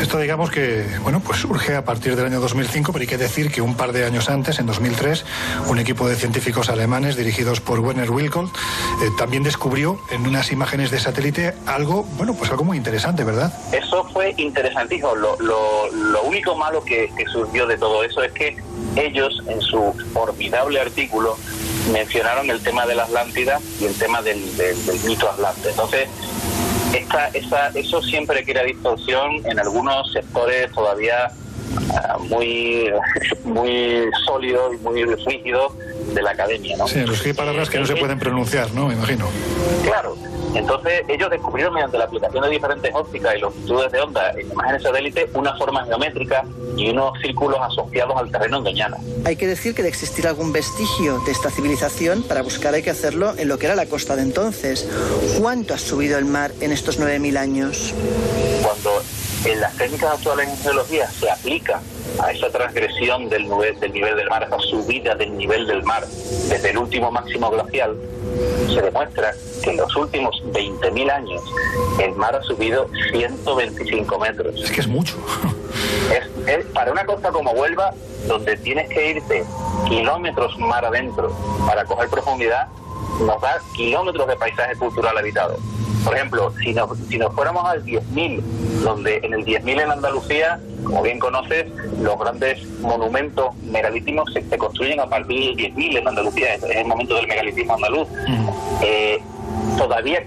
Esto digamos que, bueno, pues surge a partir del año 2005, pero hay que decir que un par de años antes, en 2003, un equipo de científicos alemanes dirigidos por Werner Wilcke también descubrió en unas imágenes de satélite algo, bueno, pues algo muy interesante, ¿verdad? Eso fue interesantísimo. Lo único malo que surgió de todo eso es que ellos, en su formidable artículo, mencionaron el tema de la Atlántida y el tema del mito Atlante. Entonces, eso siempre crea distorsión en algunos sectores todavía muy sólidos y muy rígidos de la academia, ¿no? Sí, en los que hay palabras que no se pueden pronunciar, ¿no? Me imagino. Claro. Entonces, ellos descubrieron mediante la aplicación de diferentes ópticas y longitudes de onda en imágenes satélite una forma geométrica y unos círculos asociados al terreno en Doñana. Hay que decir que de existir algún vestigio de esta civilización, para buscar hay que hacerlo en lo que era la costa de entonces. ¿Cuánto ha subido el mar en estos 9.000 años? Cuando en las técnicas actuales en geología se aplica a esa transgresión del nivel del mar, a esa subida del nivel del mar desde el último máximo glacial, se demuestra que en los últimos 20.000 años el mar ha subido 125 metros. Es que es mucho. Es para una costa como Huelva, donde tienes que irte kilómetros mar adentro para coger profundidad, nos da kilómetros de paisaje cultural habitado. Por ejemplo, si nos fuéramos al 10.000, donde en el 10.000 en Andalucía, como bien conoces, los grandes monumentos megalíticos se construyen a partir del 10.000 en Andalucía, es el momento del megalitismo andaluz. Todavía